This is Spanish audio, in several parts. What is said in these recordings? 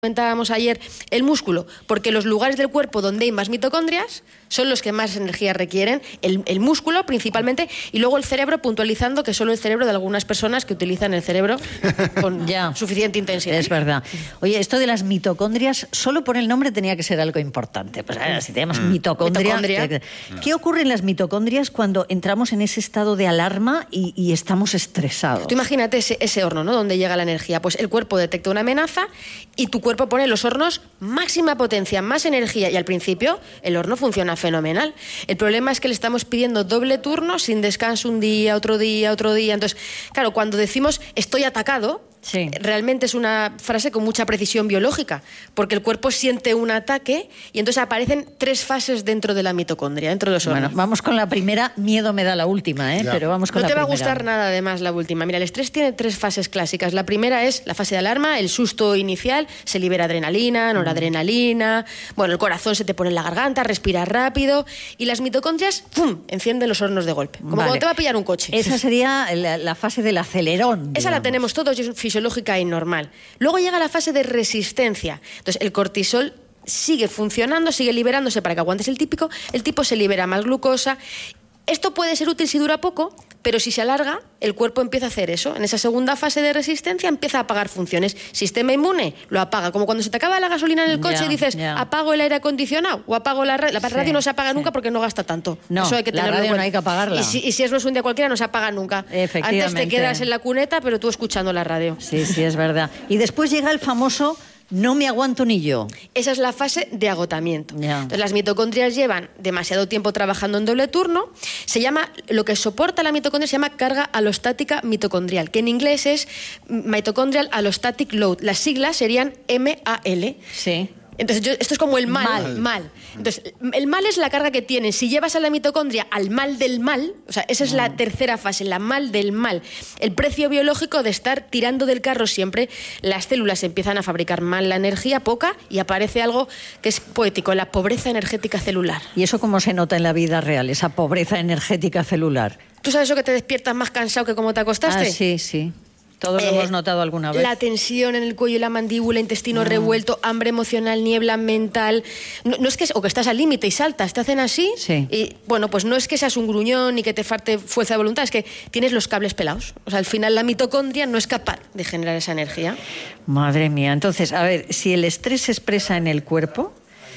Comentábamos ayer el músculo, porque los lugares del cuerpo donde hay más mitocondrias son los que más energía requieren, el músculo principalmente, y luego el cerebro, puntualizando que solo el cerebro de algunas personas que utilizan el cerebro con suficiente intensidad. Es verdad. Oye, esto de las mitocondrias, solo por el nombre tenía que ser algo importante. Pues si te llamas mitocondria. ¿Qué ocurre en las mitocondrias cuando entramos en ese estado de alarma y estamos estresados? Tú imagínate ese horno, ¿no?, donde llega la energía. Pues el cuerpo detecta una amenaza y tu cuerpo pone los hornos máxima potencia, más energía, y al principio el horno funciona fenomenal. El problema es que le estamos pidiendo doble turno sin descanso, un día, otro día, otro día. Entonces, claro, cuando decimos estoy atacado, realmente es una frase con mucha precisión biológica, porque el cuerpo siente un ataque y entonces aparecen 3 fases dentro de la mitocondria, dentro de los hornos. Bueno, vamos con la primera, miedo me da la última, pero vamos con la primera. No te va a gustar nada además la última. Mira, el estrés tiene 3 fases clásicas. La primera es la fase de alarma, el susto inicial, se libera adrenalina, noradrenalina, bueno, el corazón se te pone en la garganta, respiras rápido y las mitocondrias, ¡pum!, encienden los hornos de golpe, como cuando te va a pillar un coche. Esa sería la fase del acelerón. Esa la tenemos todos, y es fisiológica y normal. Luego llega la fase de resistencia. Entonces, el cortisol sigue funcionando, sigue liberándose para que aguantes el tipo se libera más glucosa. Esto puede ser útil si dura poco, pero si se alarga, el cuerpo empieza a hacer eso. En esa segunda fase de resistencia empieza a apagar funciones. Sistema inmune lo apaga. Como cuando se te acaba la gasolina en el coche y dices, apago el aire acondicionado o apago la radio. La radio no se apaga nunca porque no gasta tanto. No, eso hay que la tenerlo en radio cuenta. no hay que apagarla. Y si es un día cualquiera, no se apaga nunca. Efectivamente. Antes te quedas en la cuneta, pero tú escuchando la radio. Sí, es verdad. Y después llega el famoso no me aguanto ni yo. Esa es la fase de agotamiento. Entonces, las mitocondrias llevan demasiado tiempo trabajando en doble turno. Se llama, lo que soporta la mitocondria se llama carga alostática mitocondrial, que en inglés es Mitochondrial Allostatic Load. Las siglas serían MAL. Sí. Entonces, esto es como el mal. Entonces, el mal es la carga que tiene. Si llevas a la mitocondria al mal del mal, o sea, esa es la tercera fase, la mal del mal. El precio biológico de estar tirando del carro siempre, las células empiezan a fabricar mal la energía, poca, y aparece algo que es poético, la pobreza energética celular. ¿Y eso cómo se nota en la vida real, esa pobreza energética celular? ¿Tú sabes eso que te despiertas más cansado que como te acostaste? Sí. Todos lo hemos notado alguna vez. La tensión en el cuello y la mandíbula, intestino revuelto, hambre emocional, niebla mental. No es que, o que estás al límite y saltas, te hacen así. Sí. Y bueno, pues no es que seas un gruñón ni que te falte fuerza de voluntad, es que tienes los cables pelados. O sea, al final la mitocondria no es capaz de generar esa energía. Madre mía. Entonces, a ver, si el estrés se expresa en el cuerpo,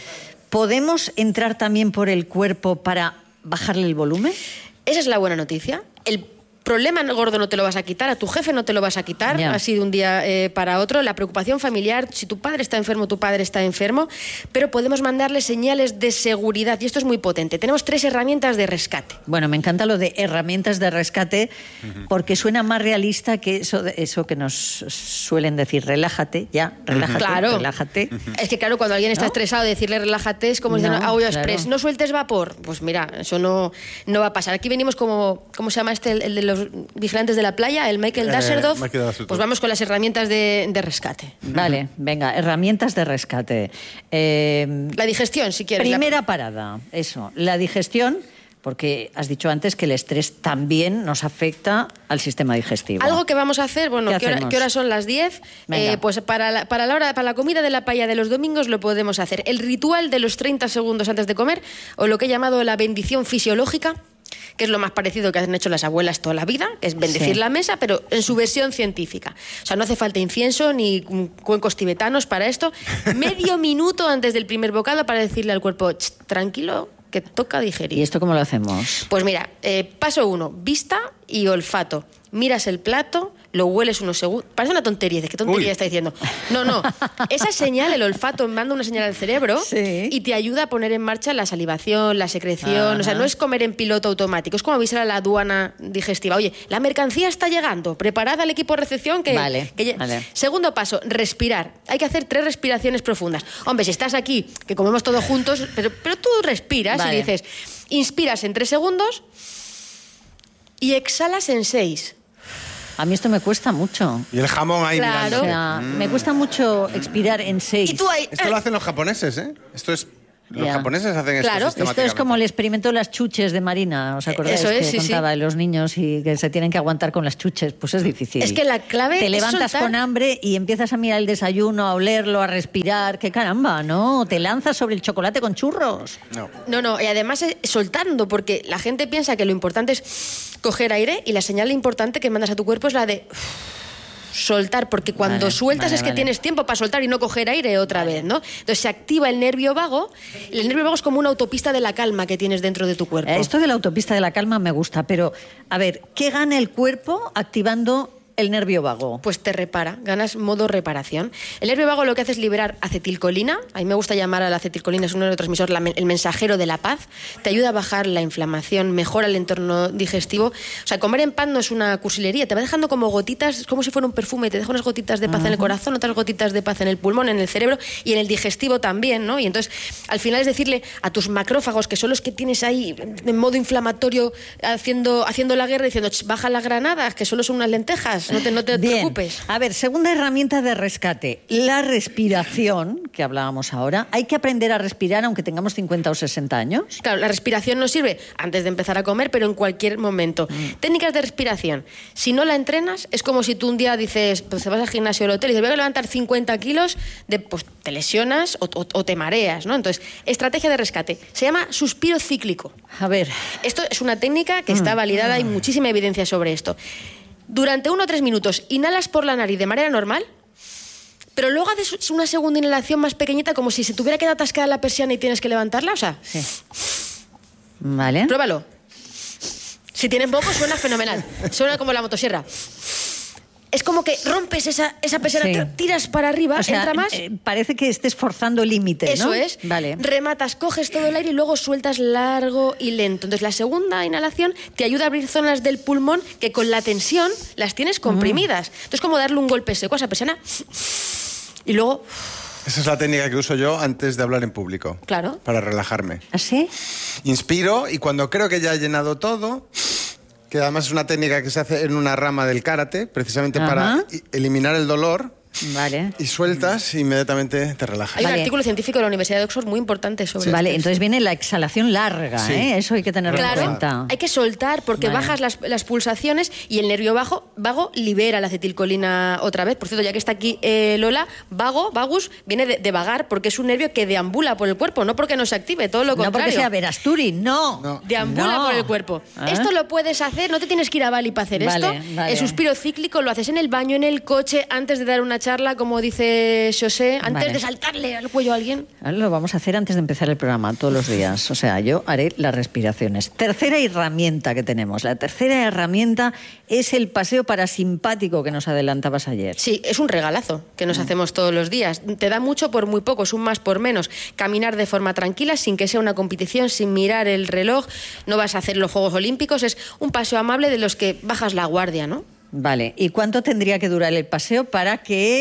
¿podemos entrar también por el cuerpo para bajarle el volumen? Esa es la buena noticia. El problema gordo no te lo vas a quitar, a tu jefe no te lo vas a quitar, así de un día para otro. La preocupación familiar, si tu padre está enfermo, tu padre está enfermo, pero podemos mandarle señales de seguridad, y esto es muy potente. Tenemos 3 herramientas de rescate. Bueno, me encanta lo de herramientas de rescate, porque suena más realista que eso que nos suelen decir, relájate, relájate. Es que claro, cuando alguien está estresado, decirle relájate es como diciendo, express, no sueltes vapor. Pues mira, eso no va a pasar. Aquí venimos como, ¿cómo se llama el de los vigilantes de la playa, el Michael Dasserdoff? Pues vamos con las herramientas de rescate. Vale, venga, herramientas de rescate. La digestión, si quieres. Primera parada, eso, la digestión, porque has dicho antes que el estrés también nos afecta al sistema digestivo. Algo que vamos a hacer, bueno, ¿qué hora son las 10? Pues para la comida de la paella de los domingos lo podemos hacer. El ritual de los 30 segundos antes de comer, o lo que he llamado la bendición fisiológica, que es lo más parecido que han hecho las abuelas toda la vida, que es bendecir la mesa, pero en su versión científica. O sea, no hace falta incienso ni cuencos tibetanos para esto. Medio minuto antes del primer bocado para decirle al cuerpo, tranquilo, que toca digerir. ¿Y esto cómo lo hacemos? Pues mira, paso 1, vista y olfato. Miras el plato, lo hueles unos segundos. Parece una tontería, ¿de qué tontería está diciendo? No. Esa señal, el olfato, manda una señal al cerebro y te ayuda a poner en marcha la salivación, la secreción. O sea, no es comer en piloto automático, es como avisar a la aduana digestiva. Oye, la mercancía está llegando, preparad al equipo de recepción que... Vale. Segundo paso, respirar. Hay que hacer 3 respiraciones profundas. Hombre, si estás aquí, que comemos todos juntos, pero tú respiras y dices, inspiras en 3 segundos y exhalas en 6. A mí esto me cuesta mucho. Y el jamón ahí mirando. O sea, me cuesta mucho expirar en 6. ¿Y tú ahí? Esto lo hacen los japoneses, ¿eh? Esto es Los japoneses hacen esto sistemáticamente. Esto es como el experimento de las chuches de Marina, ¿os acordáis? Eso es, que contaba de los niños y que se tienen que aguantar con las chuches? Pues es difícil. Es que la clave te es levantas soltar. con hambre y empiezas a mirar el desayuno, a olerlo, a respirar. ¡Qué caramba! ¿No? Te lanzas sobre el chocolate con churros. No, y además es soltando, porque la gente piensa que lo importante es coger aire y la señal importante que mandas a tu cuerpo es la de soltar, porque cuando sueltas es que tienes tiempo para soltar y no coger aire otra vez, ¿no? Entonces se activa el nervio vago. El nervio vago es como una autopista de la calma que tienes dentro de tu cuerpo. Esto de la autopista de la calma me gusta, pero a ver, ¿qué gana el cuerpo activando el nervio vago? Pues te repara, ganas modo reparación. El nervio vago lo que hace es liberar acetilcolina. A mí me gusta llamar a la acetilcolina, es un neurotransmisor, el mensajero de la paz. Te ayuda a bajar la inflamación, mejora el entorno digestivo. O sea, comer en pan no es una cursilería, te va dejando como gotitas, como si fuera un perfume, te deja unas gotitas de paz en el corazón, otras gotitas de paz en el pulmón, en el cerebro y en el digestivo también, ¿no? Y entonces, al final es decirle a tus macrófagos, que son los que tienes ahí en modo inflamatorio haciendo la guerra, diciendo, baja las granadas, que solo son unas lentejas. No te preocupes. A ver, segunda herramienta de rescate, la respiración, que hablábamos ahora. ¿Hay que aprender a respirar aunque tengamos 50 o 60 años? Claro, la respiración nos sirve antes de empezar a comer, pero en cualquier momento. Técnicas de respiración. Si no la entrenas, es como si tú un día dices, pues te vas al gimnasio o al hotel y dices, voy a levantar 50 kilos, pues te lesionas o te mareas, ¿no? Entonces, estrategia de rescate. Se llama suspiro cíclico. A ver. Esto es una técnica que está validada, hay muchísima evidencia sobre esto. Durante 1 o 3 minutos inhalas por la nariz de manera normal, pero luego haces una segunda inhalación más pequeñita, como si se tuviera quedado atascada la persiana y tienes que levantarla, o sea... Sí. Vale. Pruébalo. Si tienes moco suena fenomenal, suena como la motosierra. Es como que rompes esa persiana, tiras para arriba, o sea, entra más... parece que estés forzando el límite, ¿no? Eso es. Vale. Rematas, coges todo el aire y luego sueltas largo y lento. Entonces la segunda inhalación te ayuda a abrir zonas del pulmón que con la tensión las tienes comprimidas. Entonces como darle un golpe seco a esa persiana y luego... Esa es la técnica que uso yo antes de hablar en público. Claro. Para relajarme. ¿Así? Inspiro y cuando creo que ya he llenado todo... que además es una técnica que se hace en una rama del karate, precisamente para eliminar el dolor. Vale. Y sueltas y inmediatamente te relajas. Hay un artículo científico de la Universidad de Oxford muy importante sobre Vale, esto. entonces viene la exhalación larga, Sí. Eso hay que tenerlo en cuenta. Claro, hay que soltar porque bajas las pulsaciones y el nervio vago libera la acetilcolina otra vez. Por cierto, ya que está aquí Lola, vagus, viene de vagar porque es un nervio que deambula por el cuerpo, no porque no se active, todo lo contrario. No porque sea Verasturi, no. Deambula por el cuerpo. Esto lo puedes hacer, no te tienes que ir a Bali para hacer esto. Vale. El suspiro cíclico lo haces en el baño, en el coche, antes de dar una charla, como dice José, antes de saltarle al cuello a alguien. Lo vamos a hacer antes de empezar el programa, todos los días. O sea, yo haré las respiraciones. Tercera herramienta que tenemos. La tercera herramienta es el paseo parasimpático que nos adelantabas ayer. Sí, es un regalazo que nos hacemos todos los días. Te da mucho por muy poco, es un más por menos. Caminar de forma tranquila, sin que sea una competición, sin mirar el reloj. No vas a hacer los Juegos Olímpicos, es un paseo amable de los que bajas la guardia, ¿no? Vale, ¿y cuánto tendría que durar el paseo para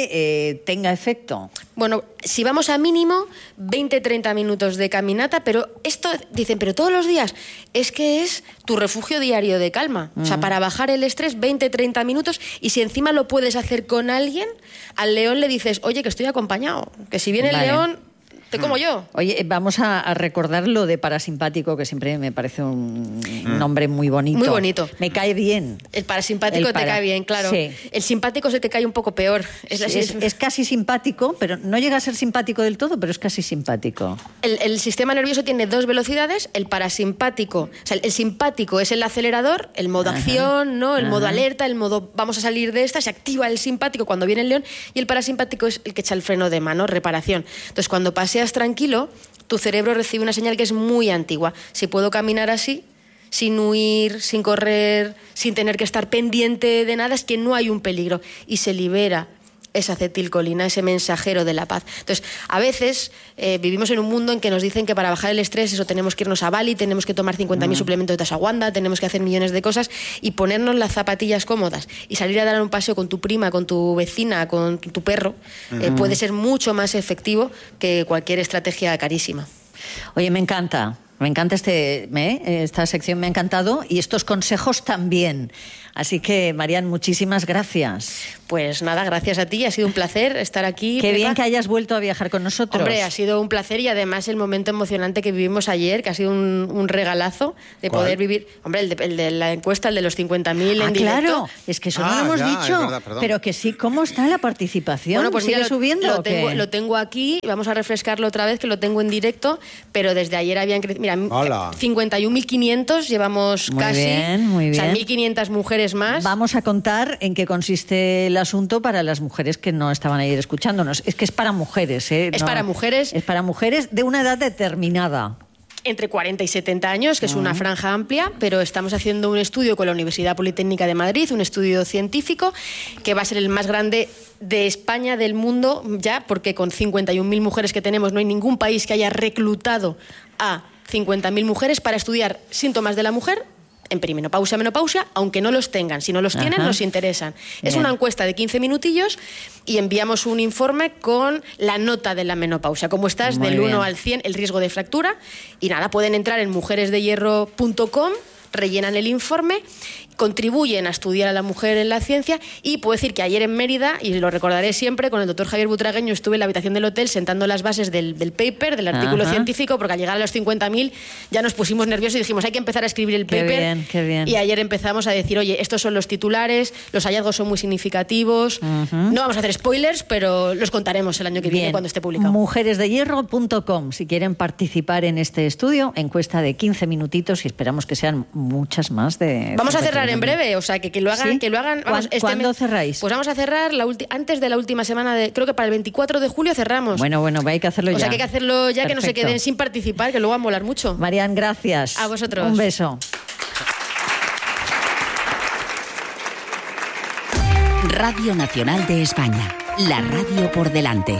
que tenga efecto? Bueno, si vamos a mínimo 20-30 minutos de caminata, pero esto, dicen, pero todos los días, es que es tu refugio diario de calma. O sea, para bajar el estrés, 20-30 minutos, y si encima lo puedes hacer con alguien, al león le dices, oye, que estoy acompañado, que si viene el león... te como yo. Oye, vamos a recordar lo de parasimpático, que siempre me parece un nombre muy bonito. Muy bonito. Me cae bien. El parasimpático te cae bien, claro. Sí. El simpático se te cae un poco peor. Es casi simpático, pero no llega a ser simpático del todo, pero es casi simpático. El sistema nervioso tiene 2 velocidades. El parasimpático, o sea, el simpático es el acelerador, el modo acción, ¿no? El modo alerta, el modo vamos a salir de esta, se activa el simpático cuando viene el león, y el parasimpático es el que echa el freno de mano, reparación. Entonces, cuando paseas tranquilo, tu cerebro recibe una señal que es muy antigua. Si puedo caminar así, sin huir, sin correr, sin tener que estar pendiente de nada, es que no hay un peligro. Y se libera esa acetilcolina, ese mensajero de la paz. Entonces, a veces vivimos en un mundo en que nos dicen que para bajar el estrés tenemos que irnos a Bali, tenemos que tomar 50.000 suplementos de ashwagandha, tenemos que hacer millones de cosas, y ponernos las zapatillas cómodas y salir a dar un paseo con tu prima, con tu vecina, con tu perro, puede ser mucho más efectivo que cualquier estrategia carísima. Oye, me encanta esta sección, me ha encantado, y estos consejos también. Así que, Marian, muchísimas gracias. Pues nada, gracias a ti, ha sido un placer estar aquí. Qué bien que hayas vuelto a viajar con nosotros. Hombre, ha sido un placer y además el momento emocionante que vivimos ayer, que ha sido un regalazo de poder vivir. Hombre, el de la encuesta, el de los 50.000 en directo. Claro, es que eso no lo hemos dicho. Es verdad, pero que sí, ¿cómo está la participación? Bueno, pues ¿Sigue mira, subiendo? Lo tengo aquí, vamos a refrescarlo otra vez, que lo tengo en directo, pero desde ayer habían crecido. Mira, 51.500 llevamos casi. Muy bien. O sea, 1.500 mujeres más. Vamos a contar en qué consiste el asunto para las mujeres que no estaban ayer escuchándonos. Es que es para mujeres, ¿eh? Es para mujeres. Es para mujeres de una edad determinada. Entre 40 y 70 años, que es una franja amplia, pero estamos haciendo un estudio con la Universidad Politécnica de Madrid, un estudio científico, que va a ser el más grande de España, del mundo, ya, porque con 51.000 mujeres que tenemos no hay ningún país que haya reclutado a 50.000 mujeres para estudiar síntomas de la mujer en perimenopausia, menopausia, aunque no los tengan. Si no los tienen, nos interesan. Es una encuesta de 15 minutillos y enviamos un informe con la nota de la menopausia. Cómo estás del 1 al 100, el riesgo de fractura. Y nada, pueden entrar en mujeresdehierro.com, rellenan el informe, contribuyen a estudiar a la mujer en la ciencia. Y puedo decir que ayer en Mérida, y lo recordaré siempre, con el doctor Javier Butragueño estuve en la habitación del hotel sentando las bases del paper, del artículo científico, porque al llegar a los 50.000 ya nos pusimos nerviosos y dijimos, hay que empezar a escribir el paper. Qué bien. Y ayer empezamos a decir, oye, estos son los titulares, los hallazgos son muy significativos. No vamos a hacer spoilers, pero los contaremos el año que viene cuando esté publicado. Mujeresdehierro.com, si quieren participar en este estudio, encuesta de 15 minutitos y esperamos que sean muchas más de... Vamos a cerrar en breve, o sea, que lo hagan... ¿Sí? Que lo hagan vamos, ¿Cuándo cerráis? Pues vamos a cerrar antes de la última semana, creo que para el 24 de julio cerramos. Bueno, hay que hacerlo ya. O sea, que hay que hacerlo ya, que no se Perfecto. queden sin participar, que luego va a molar mucho. Marian, gracias. A vosotros. Un beso. Radio Nacional de España, la radio por delante.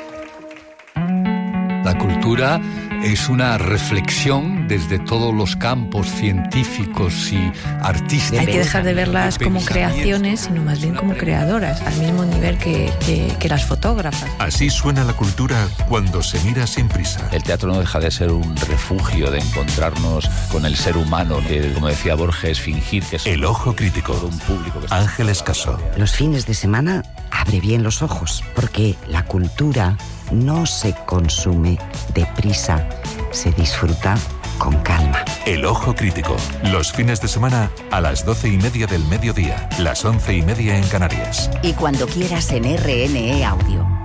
La cultura es una reflexión desde todos los campos científicos y artísticos. Hay que dejar de verlas como creaciones, sino más bien como creadoras, al mismo nivel que las fotógrafas. Así suena la cultura cuando se mira sin prisa. El teatro no deja de ser un refugio de encontrarnos con el ser humano, que, como decía Borges, fingir que es El ojo crítico. un público. Ángel Escaso. Los fines de semana abre bien los ojos, porque la cultura no se consume deprisa, se disfruta con calma. El ojo crítico. Los fines de semana a las 12:30 del mediodía, las 11:30 en Canarias. Y cuando quieras en RNE Audio.